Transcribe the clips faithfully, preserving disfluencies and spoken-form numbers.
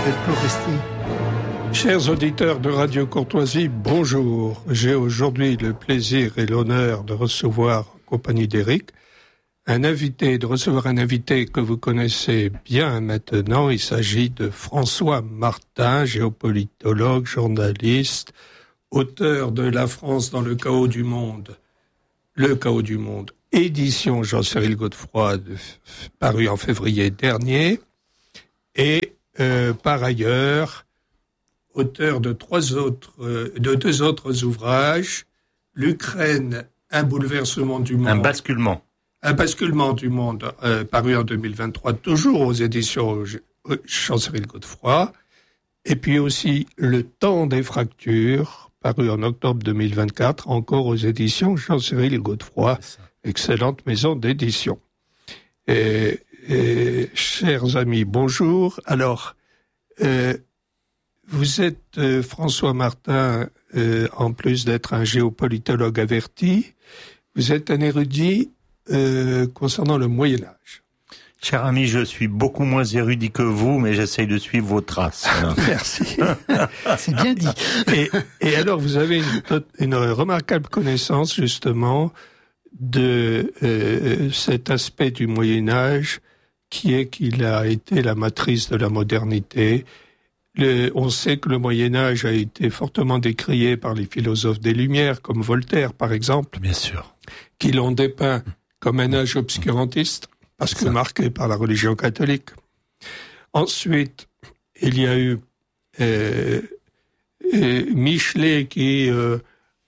Del Foresti. Chers auditeurs de Radio Courtoisie, bonjour. J'ai aujourd'hui le plaisir et l'honneur de recevoir, en compagnie d'Éric, un invité, de recevoir un invité que vous connaissez bien maintenant. Il s'agit de François Martin, géopolitologue, journaliste, auteur de La France dans le chaos du monde, Le chaos du monde, édition Jean-Cyril Godefroy, de, paru en février dernier, et euh, par ailleurs, auteur de trois autres, euh, de deux autres ouvrages, L'Ukraine, un bouleversement du monde. Un basculement. Un basculement du monde, euh, paru en deux mille vingt-trois, toujours aux éditions Jean-Cyril Godefroy. Et puis aussi Le temps des fractures, paru en octobre deux mille vingt-quatre, encore aux éditions Jean-Cyril Godefroy. Excellente maison d'édition. Et, et, chers amis, bonjour. Alors, euh, vous êtes euh, François Martin, euh, en plus d'être un géopolitologue averti, vous êtes un érudit euh, concernant le Moyen-Âge. Cher ami, je suis beaucoup moins érudit que vous, mais j'essaye de suivre vos traces. Merci. C'est bien dit. Et, et alors, vous avez une, une remarquable connaissance, justement, de euh, cet aspect du Moyen-Âge qui est qu'il a été la matrice de la modernité. Le, on sait que le Moyen-Âge a été fortement décrié par les philosophes des Lumières, comme Voltaire, par exemple. Bien sûr. Qui l'ont dépeint comme un âge obscurantiste, parce que marqué par la religion catholique. Ensuite, il y a eu euh, euh, Michelet qui euh,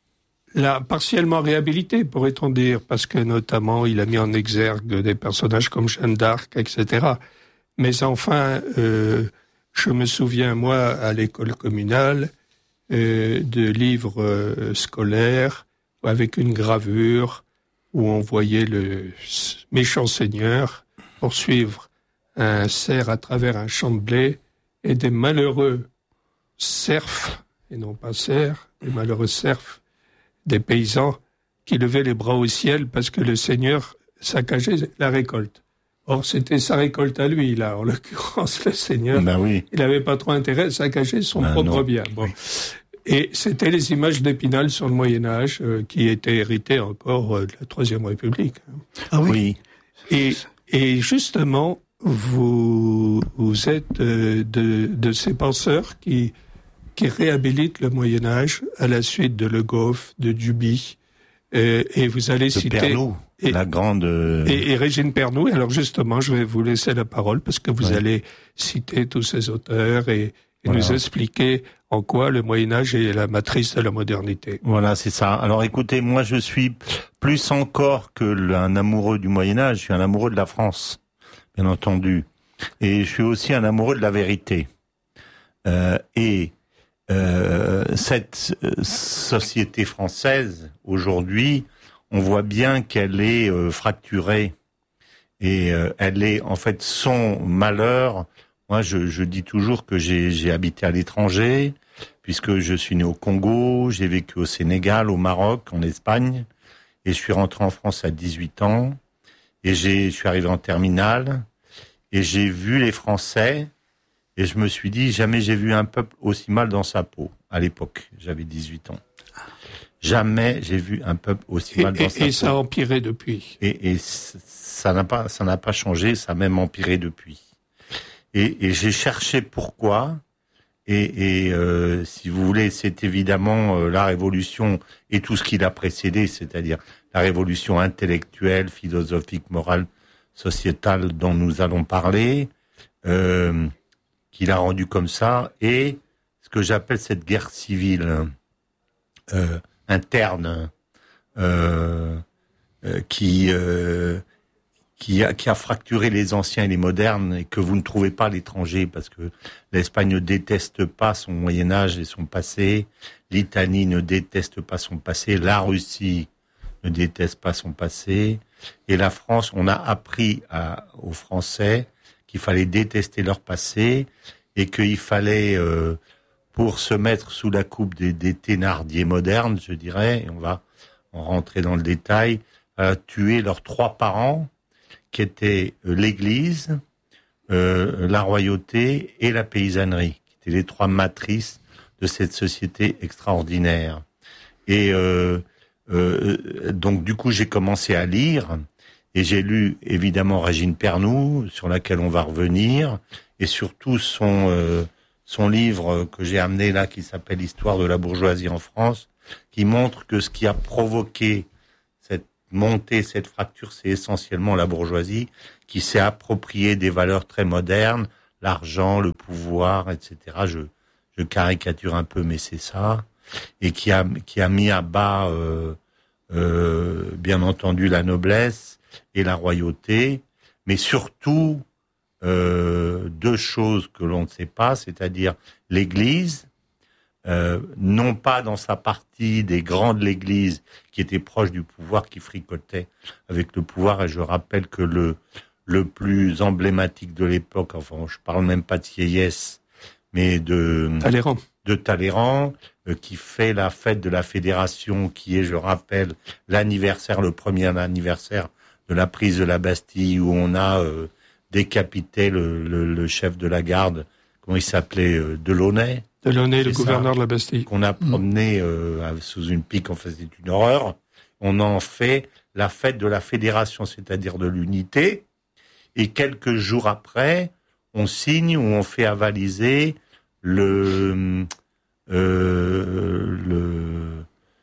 l'a partiellement réhabilité, pourrait-on dire, parce que notamment il a mis en exergue des personnages comme Jeanne d'Arc, et cetera. Mais enfin, euh, je me souviens, moi, à l'école communale, euh, de livres euh, scolaires avec une gravure où on voyait le méchant seigneur poursuivre un cerf à travers un champ de blé et des malheureux serfs, et non pas cerfs, des malheureux serfs, des paysans qui levaient les bras au ciel parce que le seigneur saccageait la récolte. Or, c'était sa récolte à lui, là, en l'occurrence, le seigneur. Ben oui. Il n'avait pas trop intérêt à saccager son ben propre non. bien. Bon. Et c'était les images d'Épinal sur le Moyen-Âge, euh, qui étaient héritées encore euh, de la Troisième République. Ah oui. Oui. Et, et justement, vous, vous êtes euh, de, de ces penseurs qui, qui réhabilitent le Moyen-Âge à la suite de Le Goff, de Duby, euh, et vous allez De citer... Pernoud, et, la grande... Et, et Régine Pernoud. Alors justement, je vais vous laisser la parole parce que vous ouais. allez citer tous ces auteurs et, et voilà. nous expliquer en quoi le Moyen-Âge est la matrice de la modernité. Voilà, c'est ça. Alors écoutez, moi je suis plus encore que un amoureux du Moyen-Âge, je suis un amoureux de la France, bien entendu. Et je suis aussi un amoureux de la vérité. Euh, et euh, cette société française, aujourd'hui, on voit bien qu'elle est euh, fracturée. Et euh, elle est, en fait, son malheur. Moi, je, je dis toujours que j'ai, j'ai habité à l'étranger, puisque je suis né au Congo, j'ai vécu au Sénégal, au Maroc, en Espagne, et je suis rentré en France à dix-huit ans, et j'ai, je suis arrivé en terminale, et j'ai vu les Français, et je me suis dit, jamais j'ai vu un peuple aussi mal dans sa peau, à l'époque, j'avais dix-huit ans. Jamais j'ai vu un peuple aussi et, mal dans et, sa peau. Et ça a empiré depuis. Et, et ça n'a pas, ça n'a pas changé, ça a même empiré depuis. Et, et j'ai cherché pourquoi. Et, et euh, si vous voulez, c'est évidemment euh, la révolution et tout ce qui l'a précédé, c'est-à-dire la révolution intellectuelle, philosophique, morale, sociétale dont nous allons parler, euh, qui l'a rendu comme ça, et ce que j'appelle cette guerre civile euh, interne euh, euh, qui euh, Qui a, qui a fracturé les anciens et les modernes et que vous ne trouvez pas à l'étranger parce que l'Espagne ne déteste pas son Moyen-Âge et son passé, l'Italie ne déteste pas son passé, la Russie ne déteste pas son passé et la France, on a appris à, aux Français qu'il fallait détester leur passé et qu'il fallait, euh, pour se mettre sous la coupe des, des Thénardier modernes, je dirais, et on va en rentrer dans le détail, euh, tuer leurs trois parents qui était l'Église, euh, la royauté et la paysannerie, qui étaient les trois matrices de cette société extraordinaire. Et euh, euh, donc du coup j'ai commencé à lire, et j'ai lu évidemment Régine Pernoud, sur laquelle on va revenir, et surtout son euh, son livre que j'ai amené là, qui s'appelle Histoire de la bourgeoisie en France, qui montre que ce qui a provoqué cette montée, cette fracture, c'est essentiellement la bourgeoisie, qui s'est appropriée des valeurs très modernes, l'argent, le pouvoir, et cetera. Je, je caricature un peu, mais c'est ça, et qui a qui a mis à bas, euh, euh, bien entendu, la noblesse et la royauté, mais surtout euh, deux choses que l'on ne sait pas, c'est-à-dire l'Église. Euh, non pas dans sa partie des grands de l'Église qui étaient proches du pouvoir, qui fricotaient avec le pouvoir, et je rappelle que le le plus emblématique de l'époque, enfin je parle même pas de Sieyès, mais de Talleyrand, de Talleyrand euh, qui fait la fête de la Fédération, qui est, je rappelle, l'anniversaire, le premier anniversaire de la prise de la Bastille, où on a euh, décapité le, le, le chef de la garde, comment il s'appelait, euh, Delaunay. Delaunay, le C'est gouverneur ça, de la Bastille. Qu'on a promené euh, sous une pique, enfin c'était une horreur. On en fait la fête de la Fédération, c'est-à-dire de l'unité. Et quelques jours après, on signe ou on fait avaliser le euh, le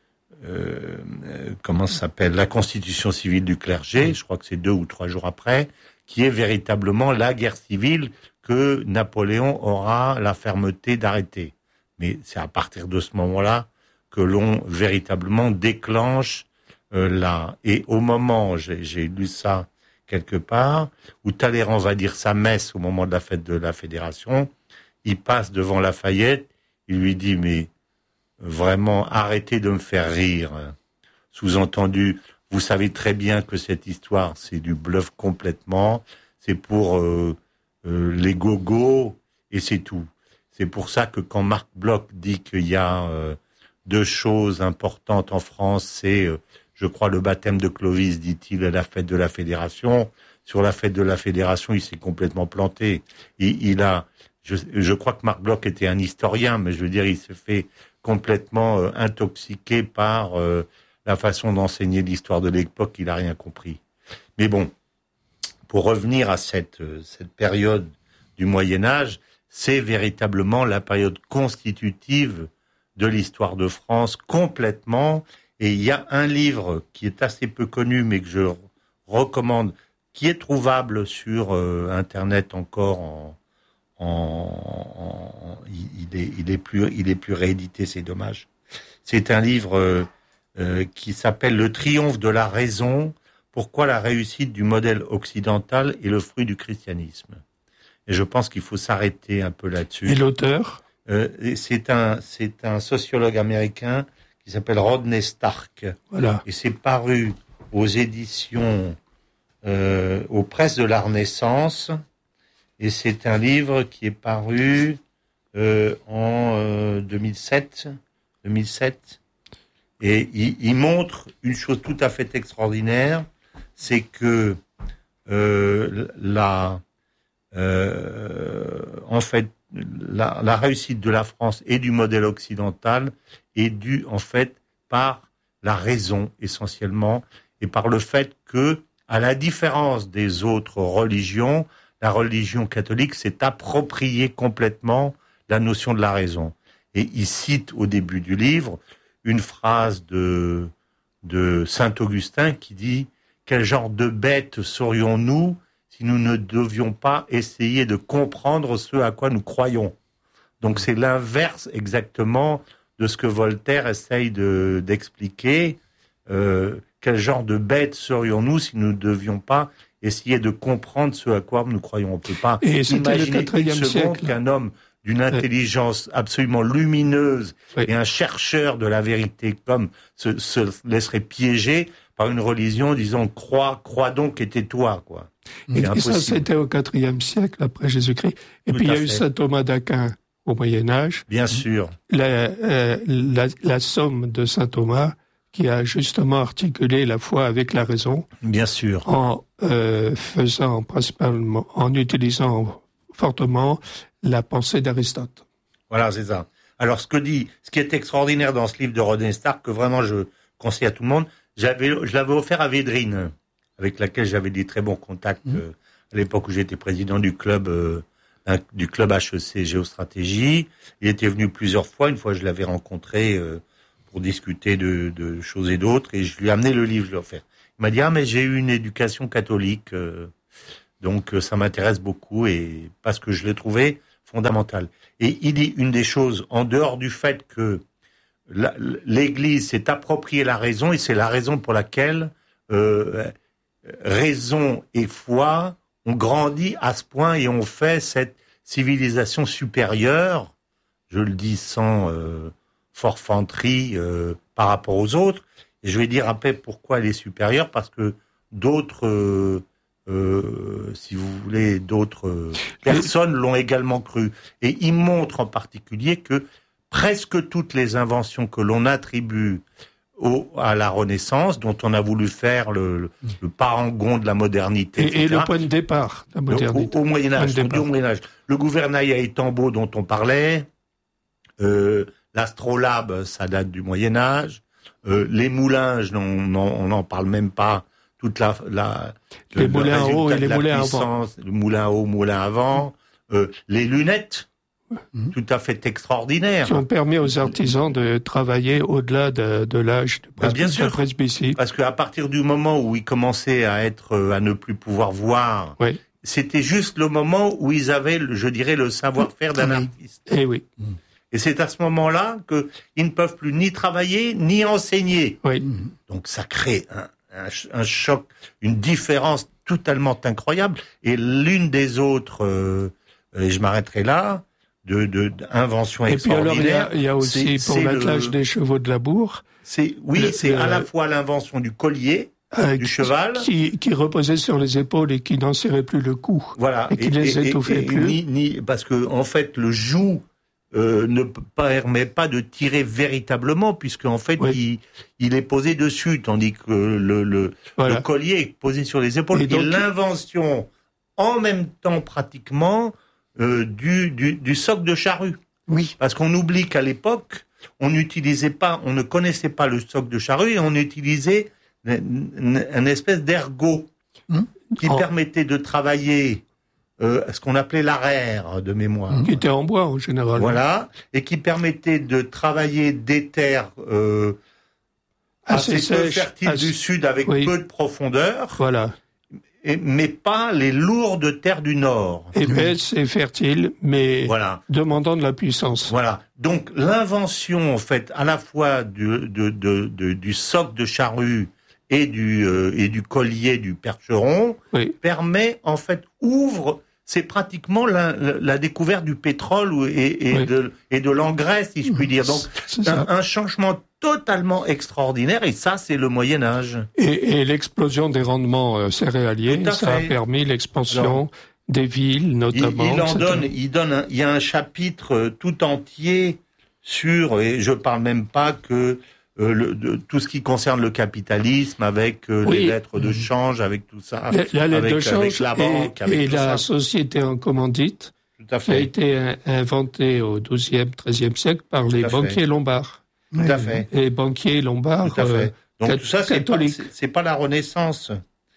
euh, comment ça s'appelle, la Constitution civile du clergé. Je crois que c'est deux ou trois jours après, qui est véritablement la guerre civile que Napoléon aura la fermeté d'arrêter. Mais c'est à partir de ce moment-là que l'on véritablement déclenche euh, la... Et au moment, j'ai, j'ai lu ça quelque part, où Talleyrand va dire sa messe au moment de la fête de la Fédération, il passe devant Lafayette, il lui dit, mais vraiment, arrêtez de me faire rire. Sous-entendu, vous savez très bien que cette histoire, c'est du bluff complètement, c'est pour... Euh, Euh, les gogos, et c'est tout. C'est pour ça que quand Marc Bloch dit qu'il y a euh, deux choses importantes en France, c'est, euh, je crois, le baptême de Clovis, dit-il, à la fête de la Fédération. Sur la fête de la Fédération, il s'est complètement planté. Il, il a, je, je crois que Marc Bloch était un historien, mais je veux dire, il s'est fait complètement euh, intoxiquer par euh, la façon d'enseigner l'histoire de l'époque. Il a rien compris. Mais bon. Pour revenir à cette, cette période du Moyen-Âge, c'est véritablement la période constitutive de l'histoire de France, complètement. Et il y a un livre qui est assez peu connu, mais que je recommande, qui est trouvable sur euh, Internet encore. En, en, en, il, est, il, est plus, il est plus réédité, c'est dommage. C'est un livre euh, euh, qui s'appelle « Le triomphe de la raison ». Pourquoi la réussite du modèle occidental est le fruit du christianisme. Et je pense qu'il faut s'arrêter un peu là-dessus. Et l'auteur euh, c'est un c'est un sociologue américain qui s'appelle Rodney Stark. Voilà. Et c'est paru aux éditions, euh, aux presses de la Renaissance. Et c'est un livre qui est paru euh, en euh, deux mille sept. deux mille sept. Et il, il montre une chose tout à fait extraordinaire. C'est que euh, la, euh, en fait, la, la réussite de la France et du modèle occidental est due en fait par la raison essentiellement, et par le fait que, à la différence des autres religions, la religion catholique s'est appropriée complètement la notion de la raison. Et il cite au début du livre une phrase de de saint Augustin qui dit: quel genre de bêtes serions-nous si nous ne devions pas essayer de comprendre ce à quoi nous croyons? Donc c'est l'inverse exactement de ce que Voltaire essaye de, d'expliquer. Euh, quel genre de bêtes serions-nous si nous ne devions pas essayer de comprendre ce à quoi nous croyons? On ne peut pas Et imaginer une seconde siècle. qu'un homme d'une intelligence absolument lumineuse oui. et un chercheur de la vérité comme se, se laisserait piéger par une religion disant crois, crois donc et tais-toi, quoi. Et, et ça, c'était au quatrième siècle après Jésus-Christ. Et Tout puis il y a fait. eu saint Thomas d'Aquin au Moyen Âge. Bien sûr. La, euh, la, la somme de saint Thomas qui a justement articulé la foi avec la raison. Bien sûr. En euh, faisant principalement, en utilisant fortement la pensée d'Aristote. Voilà, c'est ça. Alors, ce que dit, ce qui est extraordinaire dans ce livre de René Stark, que vraiment je conseille à tout le monde, j'avais, je l'avais offert à Védrine, avec laquelle j'avais des très bons contacts mmh. euh, à l'époque où j'étais président du club, euh, un, du club H E C Géostratégie. Il était venu plusieurs fois. Une fois, je l'avais rencontré euh, pour discuter de, de choses et d'autres, et je lui ai amené le livre, je l'ai offert. Il m'a dit, ah, mais j'ai eu une éducation catholique, euh, donc euh, ça m'intéresse beaucoup, et parce que je l'ai trouvé fondamental. Et il dit une des choses, en dehors du fait que la, l'Église s'est appropriée la raison, et c'est la raison pour laquelle euh, raison et foi ont grandi à ce point et ont fait cette civilisation supérieure, je le dis sans euh, forfanterie euh, par rapport aux autres. Et je vais dire après pourquoi elle est supérieure, parce que d'autres, euh, euh, si vous voulez, d'autres euh, personnes l'ont également cru. Et il montre en particulier que presque toutes les inventions que l'on attribue au, à la Renaissance, dont on a voulu faire le, le, le parangon de la modernité, et, et le point de départ de la modernité. Au, au Moyen-Âge, au Moyen-Âge, le gouvernail à étambot dont on parlait, euh, l'astrolabe, ça date du Moyen-Âge. Euh, les moulins, on n'en parle même pas. Toute la, la les le, moulins à eau et les moulins à vent. Le moulin à eau, moulin à vent. Euh, les lunettes, mmh. tout à fait extraordinaires. Qui ont permis aux artisans de travailler au-delà de, de l'âge de bah, bien sûr. presbytie. Parce qu'à partir du moment où ils commençaient à être, à ne plus pouvoir voir, oui. c'était juste le moment où ils avaient, je dirais, le savoir-faire d'un oui. artiste. Et oui. Mmh. Et c'est à ce moment-là qu'ils ne peuvent plus ni travailler, ni enseigner. Oui. Donc ça crée un, un, un choc, une différence totalement incroyable. Et l'une des autres, euh, et je m'arrêterai là, de, de, d'inventions extraordinaires. Et puis alors, il y a, il y a aussi c'est, pour c'est l'attelage le, des chevaux de labour. C'est, oui, le, c'est le, à la fois l'invention du collier, euh, du qui, cheval. Qui, qui reposait sur les épaules et qui n'en serrait plus le cou. Voilà. Et qui et, les et, étouffait et, plus. Ni, ni, parce que, en fait, le joug, Euh, ne permet pas de tirer véritablement, puisque en fait oui. il, il est posé dessus, tandis que le, le, voilà. le collier est posé sur les épaules. Et, donc, et l'invention, en même temps pratiquement, euh, du, du, du soc de charrue. Oui. Parce qu'on oublie qu'à l'époque, on n'utilisait pas, on ne connaissait pas le soc de charrue, et on utilisait une, une espèce d'ergot hum. qui oh. permettait de travailler Euh, ce qu'on appelait l'arère de mémoire. Qui était en bois, en général. Voilà, et qui permettait de travailler des terres euh, assez, assez peu fertiles assez... du sud avec oui. peu de profondeur, voilà. et, mais pas les lourdes terres du nord. Épaisses et fertiles, mais voilà. demandant de la puissance. Voilà, donc l'invention, en fait, à la fois du, de, de, de, du soc de charrue et du, euh, et du collier du percheron, oui. permet, en fait, ouvre... C'est pratiquement la, la, la découverte du pétrole et, et, oui. de, et de l'engrais, si je puis dire. Donc, un, un changement totalement extraordinaire, et ça, c'est le Moyen-Âge. Et, et l'explosion des rendements euh, céréaliers, ça a permis l'expansion Alors, des villes, notamment. Il, il en donne, il donne, un, il y a un chapitre tout entier sur, et je parle même pas que Euh, le, de, tout ce qui concerne le capitalisme, avec euh, oui. les lettres de change, avec tout ça, la, la lettre avec, de change avec la banque, et, avec et tout la ça. société en commandite, tout à fait. qui a été inventée au douzième, treizième siècle par tout les banquiers fait. lombards. Tout oui. à fait. Les banquiers lombards. Tout à fait. Donc euh, tout ça, c'est pas, c'est, c'est pas la Renaissance.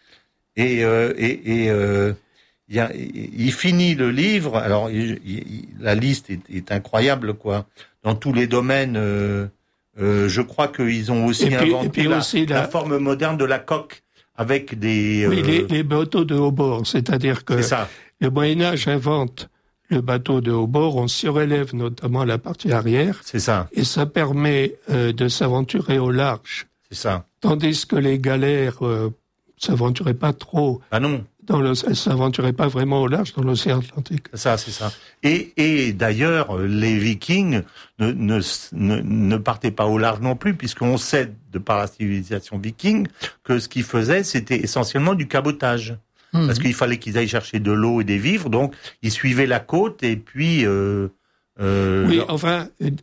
Et euh, et, et euh, il, y a, il finit le livre. Alors il, il, la liste est, est incroyable, quoi. Dans tous les domaines. Euh, Euh, je crois qu'ils ont aussi puis, inventé la, aussi la... la forme moderne de la coque avec des... Oui, euh... les, les bateaux de haut bord, c'est-à-dire que c'est ça. Le Moyen-Âge invente le bateau de haut bord, on surélève notamment la partie arrière. C'est ça. Et ça permet euh, de s'aventurer au large. C'est ça. Tandis que les galères euh, s'aventuraient pas trop. Ah non. Dans le, elles s'aventuraient pas vraiment au large dans l'océan Atlantique. C'est ça, c'est ça. Et, et d'ailleurs, les Vikings ne, ne, ne, ne partaient pas au large non plus, puisqu'on sait, de par la civilisation viking, que ce qu'ils faisaient, c'était essentiellement du cabotage. Mmh. Parce qu'il fallait qu'ils aillent chercher de l'eau et des vivres, donc ils suivaient la côte, et puis... Euh, euh, oui, leur... enfin,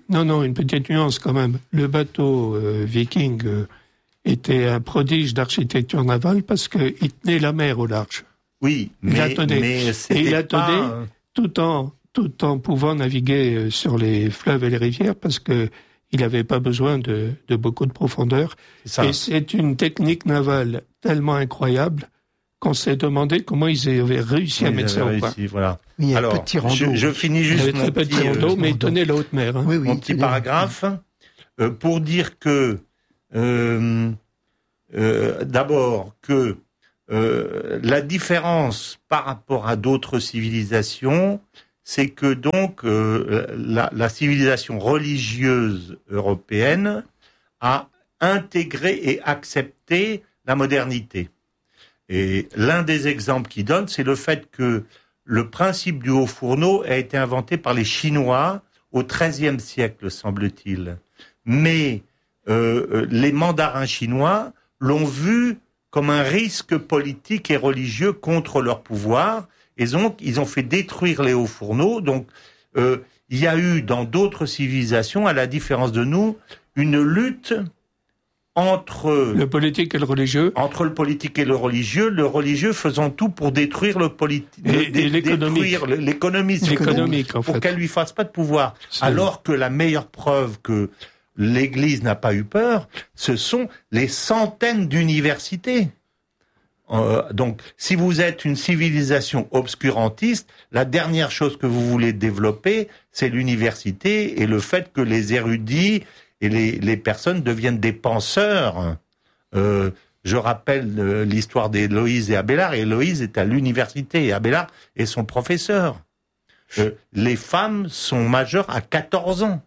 Non, non, une petite nuance quand même. Le bateau euh, viking euh, était un prodige d'architecture navale parce qu'il tenait la mer au large. Oui, il mais, la tenait. mais c'était Et il la pas... tenait tout en, tout en pouvant naviguer sur les fleuves et les rivières parce que il n'avait pas besoin de, de beaucoup de profondeur. C'est ça. Et c'est une technique navale tellement incroyable qu'on s'est demandé comment ils avaient réussi Oui, à mettre ça au point. réussi, voilà. Oui, il y a Alors, peu de tirants je, d'eau. je finis Il y juste avait mon très peu de petit, tirants d'eau, euh, mais il tenait la haute mer. Hein. Oui, oui, mon petit tenez- paragraphe euh, pour dire que euh, euh, d'abord que euh, la différence par rapport à d'autres civilisations, c'est que donc euh, la, la civilisation religieuse européenne a intégré et accepté la modernité. Et l'un des exemples qu'il donne, c'est le fait que le principe du haut fourneau a été inventé par les Chinois au treizième siècle, semble-t-il. Mais euh, les mandarins chinois l'ont vu comme un risque politique et religieux contre leur pouvoir, et donc ils ont fait détruire les hauts fourneaux. Donc euh, il y a eu dans d'autres civilisations, à la différence de nous, une lutte entre le politique et le religieux. Entre le politique et le religieux, le religieux faisant tout pour détruire le politique, et, et l'économique. détruire l'économie, l'économique en pour fait. qu'elle lui fasse pas de pouvoir. C'est... Alors que la meilleure preuve que l'Église n'a pas eu peur, ce sont les centaines d'universités. Euh, donc, si vous êtes une civilisation obscurantiste, la dernière chose que vous voulez développer, c'est l'université et le fait que les érudits et les, les personnes deviennent des penseurs. Euh, je rappelle euh, l'histoire d'Héloïse et Abélard. Héloïse est à l'université et Abélard est son professeur. Euh, les femmes sont majeures à quatorze ans.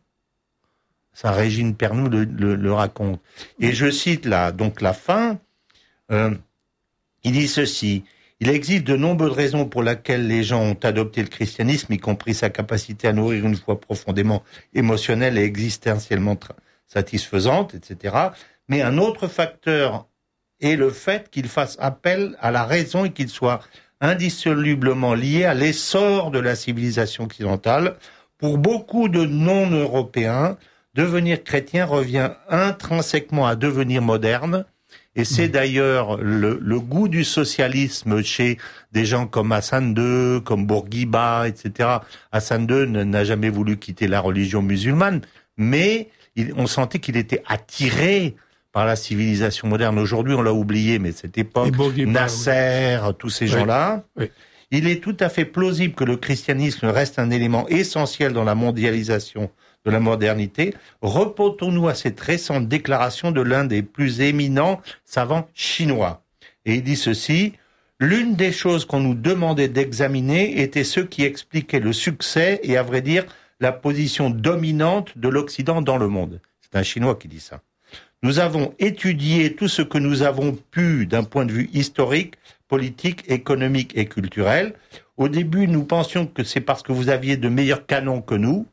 Ça, Régine Pernoud le, le, le raconte. Et je cite là, donc la fin. Euh, il dit ceci. Il existe de nombreuses raisons pour lesquelles les gens ont adopté le christianisme, y compris sa capacité à nourrir une foi profondément émotionnelle et existentiellement satisfaisante, et cetera. Mais un autre facteur est le fait qu'il fasse appel à la raison et qu'il soit indissolublement lié à l'essor de la civilisation occidentale. Pour beaucoup de non-européens, devenir chrétien revient intrinsèquement à devenir moderne. Et c'est d'ailleurs le, le goût du socialisme chez des gens comme Hassan deux, comme Bourguiba, et cetera. Hassan deux n'a jamais voulu quitter la religion musulmane, mais il, on sentait qu'il était attiré par la civilisation moderne. Aujourd'hui, on l'a oublié, mais cette époque, Nasser, oui. tous ces oui. gens-là, oui. il est tout à fait plausible que le christianisme reste un élément essentiel dans la mondialisation de la modernité. Reportons-nous à cette récente déclaration de l'un des plus éminents savants chinois. Et il dit ceci, « L'une des choses qu'on nous demandait d'examiner était ce qui expliquait le succès et, à vrai dire, la position dominante de l'Occident dans le monde. » C'est un Chinois qui dit ça. « Nous avons étudié tout ce que nous avons pu d'un point de vue historique, politique, économique et culturel. Au début, nous pensions que c'est parce que vous aviez de meilleurs canons que nous.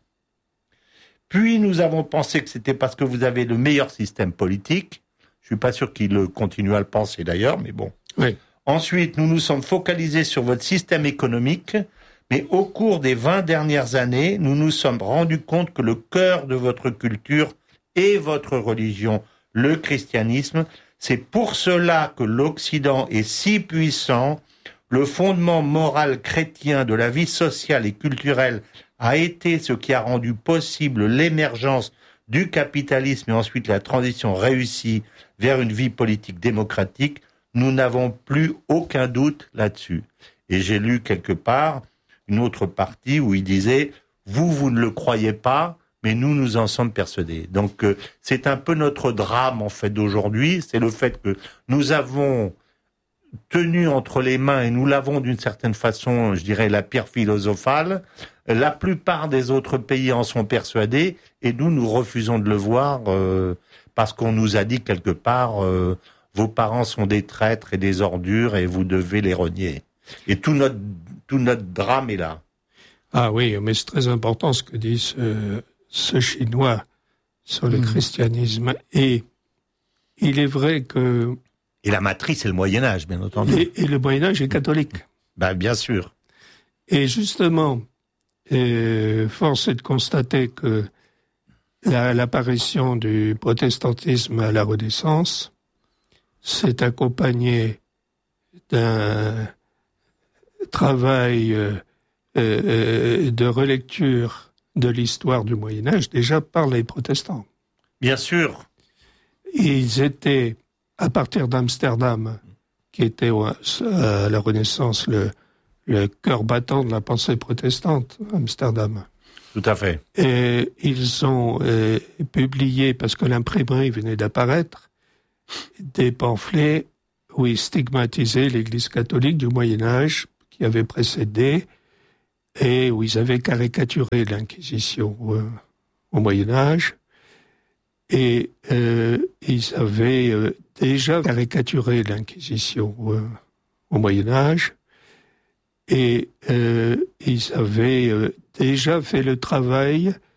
Puis nous avons pensé que c'était parce que vous avez le meilleur système politique. Je suis pas sûr qu'il continue à le penser d'ailleurs, mais bon. Oui. Ensuite, nous nous sommes focalisés sur votre système économique, mais au cours des vingt dernières années, nous nous sommes rendus compte que le cœur de votre culture est votre religion, le christianisme. C'est pour cela que l'Occident est si puissant. Le fondement moral chrétien de la vie sociale et culturelle a été ce qui a rendu possible l'émergence du capitalisme et ensuite la transition réussie vers une vie politique démocratique. Nous n'avons plus aucun doute là-dessus. Et j'ai lu quelque part une autre partie où il disait « Vous, vous ne le croyez pas, mais nous, nous en sommes persuadés. » Donc, euh, c'est un peu notre drame, en fait, d'aujourd'hui. C'est le fait que nous avons tenu entre les mains, et nous l'avons d'une certaine façon, je dirais, la pierre philosophale. La plupart des autres pays en sont persuadés, et nous, nous refusons de le voir euh, parce qu'on nous a dit quelque part euh, vos parents sont des traîtres et des ordures et vous devez les renier. Et tout notre, tout notre drame est là. Ah oui, mais c'est très important ce que dit ce, ce Chinois sur le mmh. christianisme. Et il est vrai que... Et la matrice, c'est le Moyen-Âge, bien entendu. Et, et le Moyen-Âge est catholique. Ben, bien sûr. Et justement, euh, force est de constater que la, l'apparition du protestantisme à la Renaissance s'est accompagnée d'un travail euh, euh, de relecture de l'histoire du Moyen-Âge déjà par les protestants. Bien sûr. Ils étaient, à partir d'Amsterdam, qui était à la Renaissance le, le cœur battant de la pensée protestante, Amsterdam. Tout à fait. Et ils ont euh, publié, parce que l'imprimerie venait d'apparaître, des pamphlets où ils stigmatisaient l'Église catholique du Moyen-Âge qui avait précédé et où ils avaient caricaturé l'Inquisition euh, au Moyen-Âge. Et euh, ils avaient euh, déjà caricaturé l'Inquisition euh, au Moyen-Âge. Et euh, ils avaient euh, déjà fait le travail